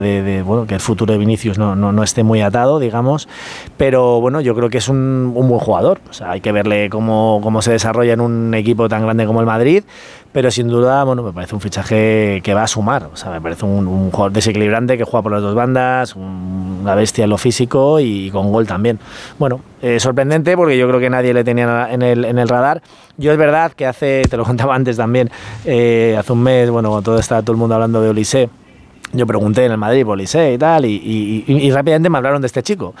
bueno, que el futuro de Vinicius no esté muy atado, digamos, pero bueno, yo creo que es un buen jugador. O sea, hay que verle cómo se desarrolla en un equipo tan grande como el Madrid, pero sin duda, bueno, me parece un fichaje que va a sumar. O sea, me parece un jugador desequilibrante que juega por las dos bandas, una bestia en lo físico y con gol también. Bueno, sorprendente porque yo creo que nadie le tenía en el radar. Yo es verdad que te lo contaba antes también, hace un mes, bueno, cuando estaba todo el mundo hablando de Olise, yo pregunté en el Madrid por Olise y tal, y rápidamente me hablaron de este chico,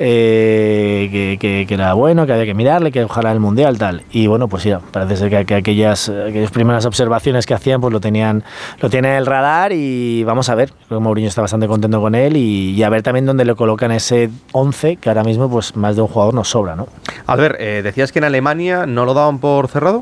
que era bueno, que había que mirarle, que ojalá el Mundial, tal. Y bueno, pues ya, parece ser que aquellas primeras observaciones que hacían, pues lo tienen en el radar, y vamos a ver. Creo que Mourinho está bastante contento con él, y a ver también dónde le colocan ese 11, que ahora mismo pues más de un jugador nos sobra, ¿no? Albert, decías que en Alemania no lo daban por cerrado.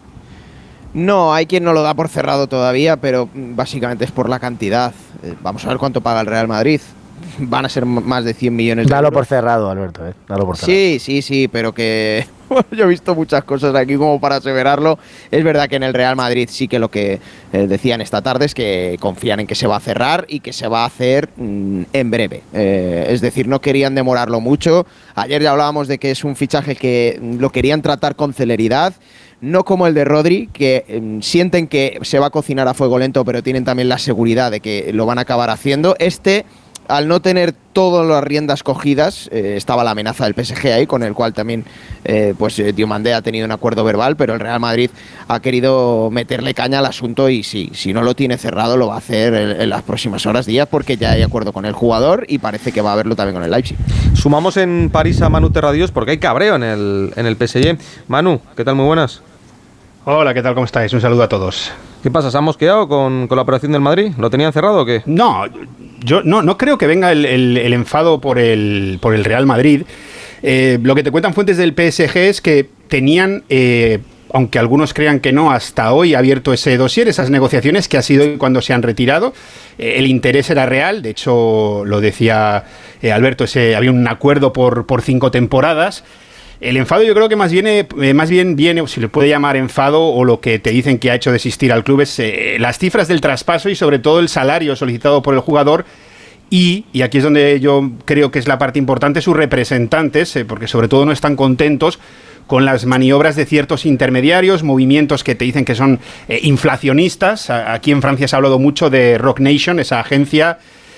No, hay quien no lo da por cerrado todavía, pero básicamente es por la cantidad. Vamos a ver cuánto paga el Real Madrid. Van a ser más de 100 millones de euros. Dalo por cerrado, Alberto, dalo por cerrado. Sí, pero que yo he visto muchas cosas aquí como para aseverarlo. Es verdad que en el Real Madrid sí que lo que decían esta tarde es que confían en que se va a cerrar y que se va a hacer en breve. Es decir, no querían demorarlo mucho. Ayer ya hablábamos de que es un fichaje que lo querían tratar con celeridad. No como el de Rodri, que sienten que se va a cocinar a fuego lento, pero tienen también la seguridad de que lo van a acabar haciendo. Al no tener todas las riendas cogidas, estaba la amenaza del PSG ahí, con el cual también Diomandé ha tenido un acuerdo verbal, pero el Real Madrid ha querido meterle caña al asunto, y sí, si no lo tiene cerrado lo va a hacer en las próximas horas, días, porque ya hay acuerdo con el jugador y parece que va a haberlo también con el Leipzig. Sumamos en París a Manu Terradios porque hay cabreo en el PSG. Manu, ¿qué tal? Muy buenas. Hola, ¿qué tal? ¿Cómo estáis? Un saludo a todos. ¿Qué pasa? ¿Se han mosqueado con la operación del Madrid? ¿Lo tenían cerrado o qué? No, yo no creo que venga el enfado por el Real Madrid. Lo que te cuentan fuentes del PSG es que tenían, aunque algunos crean que no, hasta hoy abierto ese dossier, esas negociaciones, que ha sido cuando se han retirado. El interés era real, de hecho lo decía Alberto, había un acuerdo por 5 temporadas. El enfado yo creo que más bien viene, o si le puede llamar enfado, o lo que te dicen que ha hecho desistir al club, es las cifras del traspaso y sobre todo el salario solicitado por el jugador. Y aquí es donde yo creo que es la parte importante, sus representantes, porque sobre todo no están contentos con las maniobras de ciertos intermediarios, movimientos que te dicen que son inflacionistas. Aquí en Francia se ha hablado mucho de Rock Nation, esa agencia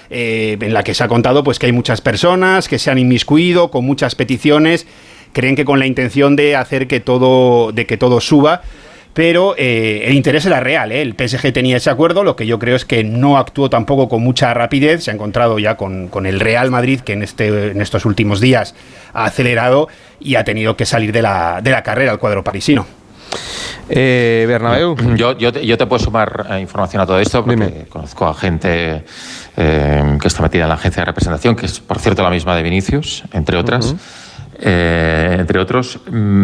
en la que se ha contado pues que hay muchas personas que se han inmiscuido con muchas peticiones. Creen que con la intención de hacer que todo suba, pero el interés era real, ¿eh? El PSG tenía ese acuerdo, lo que yo creo es que no actuó tampoco con mucha rapidez. Se ha encontrado ya con el Real Madrid, que en estos últimos días ha acelerado y ha tenido que salir de la carrera al cuadro parisino. Bernabéu. Yo te puedo sumar información a todo esto, porque conozco a gente que está metida en la agencia de representación, que es, por cierto, la misma de Vinicius, entre otras. Entre otros,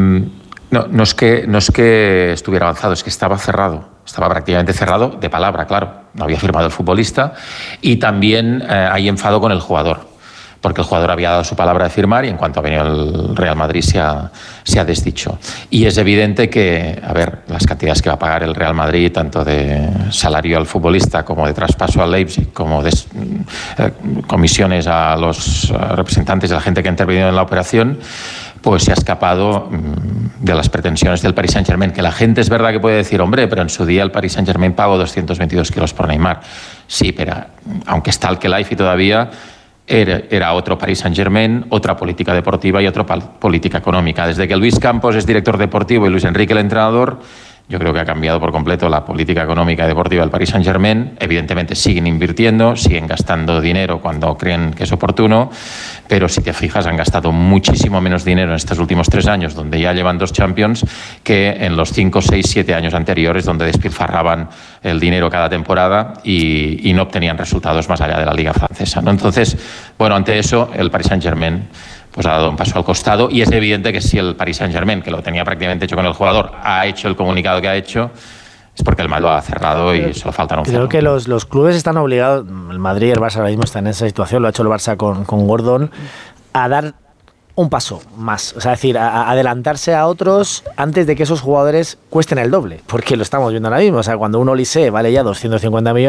no es que estuviera avanzado, es que estaba cerrado, estaba prácticamente cerrado de palabra, claro, no había firmado el futbolista, y también hay enfado con el jugador, porque el jugador había dado su palabra de firmar y en cuanto ha venido el Real Madrid se ha desdicho. Y es evidente que, a ver, las cantidades que va a pagar el Real Madrid, tanto de salario al futbolista como de traspaso al Leipzig, como de comisiones a los representantes de la gente que ha intervenido en la operación, pues se ha escapado de las pretensiones del Paris Saint-Germain, que la gente es verdad que puede decir, hombre, pero en su día el Paris Saint-Germain pagó 222 kilos por Neymar. Sí, pero aunque está el Khelaifi todavía, era otro Paris Saint-Germain, otra política deportiva y otra política económica. Desde que Luis Campos es director deportivo y Luis Enrique el entrenador, yo creo que ha cambiado por completo la política económica y deportiva del Paris Saint-Germain. Evidentemente siguen invirtiendo, siguen gastando dinero cuando creen que es oportuno, pero si te fijas han gastado muchísimo menos dinero en estos últimos 3 años, donde ya llevan 2 Champions, que en los 5, 6, 7 años anteriores, donde despilfarraban el dinero cada temporada y no obtenían resultados más allá de la Liga Francesa, ¿no? Entonces, bueno, ante eso el Paris Saint-Germain pues ha dado un paso al costado, y es evidente que si el Paris Saint-Germain, que lo tenía prácticamente hecho con el jugador, ha hecho el comunicado que ha hecho, es porque el Madrid lo ha cerrado y solo falta anunciarlo. Creo que los clubes están obligados, el Madrid y el Barça ahora mismo están en esa situación, lo ha hecho el Barça con Gordon, a dar un paso más, o sea, es decir, a adelantarse a otros antes de que esos jugadores cuesten el doble, porque lo estamos viendo ahora mismo. O sea, cuando un Olise vale ya 250 millones,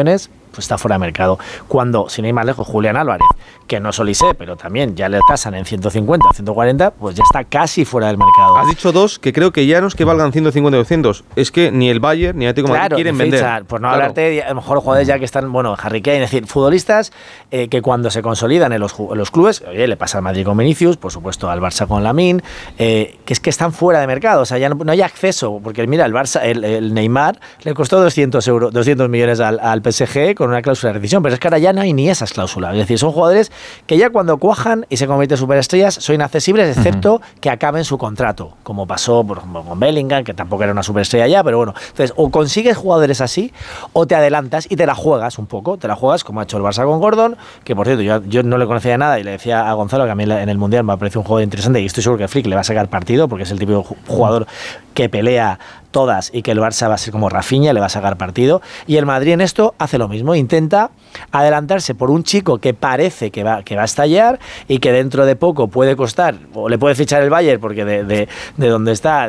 pues está fuera de mercado. Cuando, sin ir más lejos, Julián Álvarez, que no solicé, pero también ya le tasan en 150 o 140, pues ya está casi fuera del mercado. Has dicho dos que creo que ya no es que valgan 150 o 200, es que ni el Bayern ni el Atlético de Madrid quieren vender. Por no hablarte de, a lo mejor, jugadores ya que están, bueno, Harry Kane, es decir, futbolistas que cuando se consolidan en los clubes, oye, le pasa al Madrid con Vinicius, por supuesto al Barça con Lamine, que es que están fuera de mercado, o sea, ya no hay acceso, porque mira, el Barça, el Neymar le costó 200 millones al PSG con una cláusula de rescisión, pero es que ahora ya no hay ni esas cláusulas, es decir, son jugadores que ya cuando cuajan y se convierten en superestrellas son inaccesibles, excepto que acaben su contrato, como pasó por ejemplo, con Bellingham, que tampoco era una superestrella ya, pero bueno, entonces o consigues jugadores así o te adelantas y te la juegas un poco, como ha hecho el Barça con Gordon, que por cierto yo no le conocía de nada y le decía a Gonzalo que a mí en el Mundial me ha parecido un juego interesante y estoy seguro que Flick le va a sacar partido porque es el típico jugador que pelea todas y que el Barça va a ser como Rafinha, le va a sacar partido, y el Madrid en esto hace lo mismo, intenta adelantarse por un chico que parece que va a estallar y que dentro de poco puede costar, o le puede fichar el Bayern porque de donde está,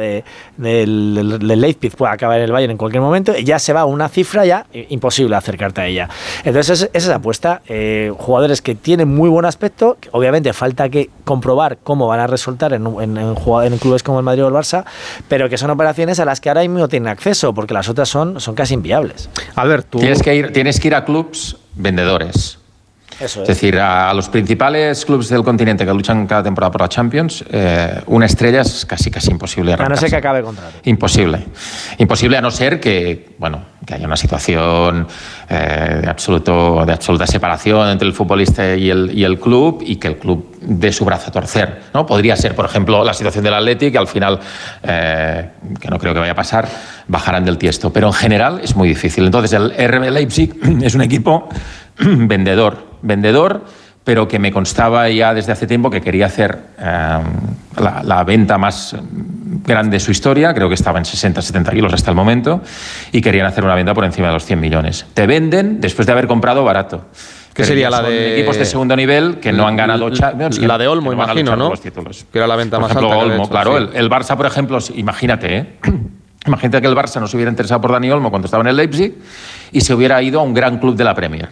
del Leipzig puede acabar en el Bayern en cualquier momento, y ya se va a una cifra ya imposible acercarte a ella. Entonces esa apuesta, jugadores que tienen muy buen aspecto, que obviamente falta que comprobar cómo van a resultar en clubes como el Madrid o el Barça, pero que son operaciones a las que ahora mismo tienen acceso, porque las otras son casi inviables. Albert, tú... Tienes que ir a clubs vendedores. Eso es decir, a los principales clubes del continente que luchan cada temporada por la Champions, una estrella es casi imposible. A no ser que acabe contrato. Imposible a no ser que haya una situación de absoluta separación entre el futbolista y el club, y que el club dé su brazo a torcer, ¿no? Podría ser, por ejemplo, la situación del Athletic, que al final, que no creo que vaya a pasar, bajarán del tiesto. Pero en general es muy difícil. Entonces el RB Leipzig es un equipo vendedor, pero que me constaba ya desde hace tiempo que quería hacer la venta más grande de su historia, creo que estaba en 60-70 kilos hasta el momento, y querían hacer una venta por encima de los 100 millones. Te venden después de haber comprado barato. ¿Qué sería la de equipos de segundo nivel que no han ganado la de Olmo, imagino, ¿no? Que era la venta más alta. Olmo, hecho, claro. Sí. El Barça, por ejemplo, imagínate, imagínate que el Barça no se hubiera interesado por Dani Olmo cuando estaba en el Leipzig y se hubiera ido a un gran club de la Premier.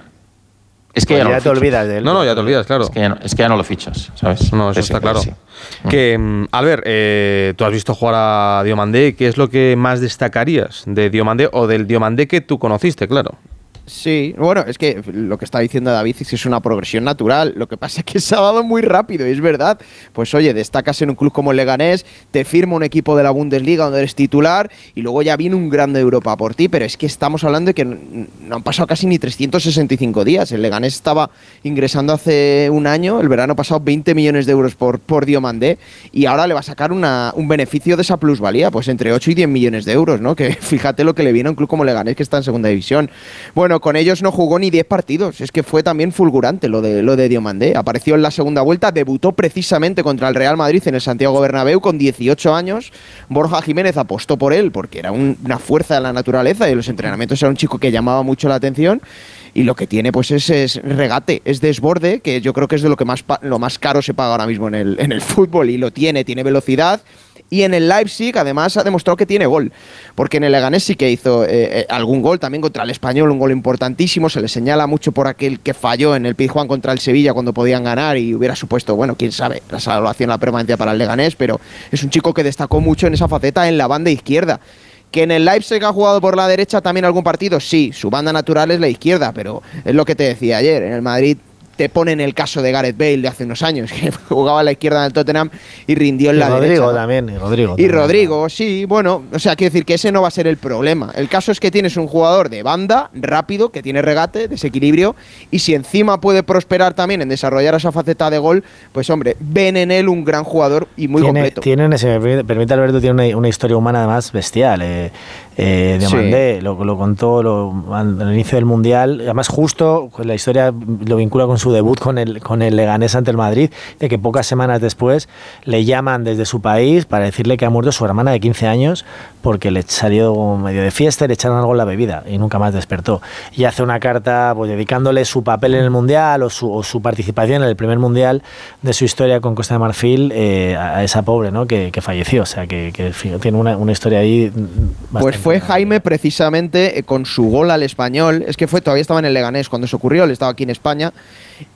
Es que pues ya te olvidas de él. No, ya te olvidas, claro. Es que ya no lo fichas, ¿sabes? No, eso está claro. Sí. Que, Albert, tú has visto jugar a Diomandé. ¿Qué es lo que más destacarías de Diomandé o del Diomandé que tú conociste, claro? Sí, bueno, es que lo que está diciendo David es que es una progresión natural. Lo que pasa es que se ha dado muy rápido, y es verdad. Pues oye, destacas en un club como el Leganés, te firma un equipo de la Bundesliga donde eres titular y luego ya viene un grande de Europa por ti. Pero es que estamos hablando de que no han pasado casi ni 365 días. El Leganés estaba ingresando hace un año, el verano pasado, 20 millones de euros por Diomandé, y ahora le va a sacar un beneficio de esa plusvalía, pues entre 8 y 10 millones de euros, ¿no? Que fíjate lo que le viene a un club como Leganés, que está en segunda división. Bueno, con ellos no jugó ni 10 partidos, es que fue también fulgurante lo de Diomandé. Apareció en la segunda vuelta, debutó precisamente contra el Real Madrid en el Santiago Bernabéu con 18 años. Borja Jiménez apostó por él porque era una fuerza de la naturaleza y en los entrenamientos era un chico que llamaba mucho la atención. Y lo que tiene pues es regate, es desborde, que yo creo que es de lo más caro se paga ahora mismo en el fútbol, y lo tiene velocidad. Y en el Leipzig, además, ha demostrado que tiene gol. Porque en el Leganés sí que hizo algún gol, también contra el Español, un gol importantísimo. Se le señala mucho por aquel que falló en el Pizjuán contra el Sevilla cuando podían ganar y hubiera supuesto, bueno, quién sabe, la salvación, la permanencia para el Leganés. Pero es un chico que destacó mucho en esa faceta en la banda izquierda. ¿Que en el Leipzig ha jugado por la derecha también algún partido? Sí, su banda natural es la izquierda, pero es lo que te decía ayer. En el Madrid te ponen el caso de Gareth Bale de hace unos años, que jugaba a la izquierda del Tottenham y rindió en la derecha. Y Rodrigo, sí, bueno, o sea, quiero decir que ese no va a ser el problema. El caso es que tienes un jugador de banda, rápido, que tiene regate, desequilibrio, y si encima puede prosperar también en desarrollar esa faceta de gol, pues hombre, ven en él un gran jugador y muy completo. Si me permite Alberto, tiene una historia humana además bestial. Diomandé, sí. lo contó al inicio del Mundial, además justo la historia lo vincula con su debut con el Leganés ante el Madrid, de que pocas semanas después le llaman desde su país para decirle que ha muerto su hermana de 15 años porque le salió medio de fiesta y le echaron algo en la bebida y nunca más despertó. Y hace una carta pues dedicándole su papel en el Mundial o su participación en el primer Mundial de su historia con Costa de Marfil a esa pobre, ¿no? que falleció. O sea, que tiene una historia ahí bastante... Pues fue Jaime precisamente con su gol al Español. Es que todavía estaba en el Leganés cuando eso ocurrió, él estaba aquí en España.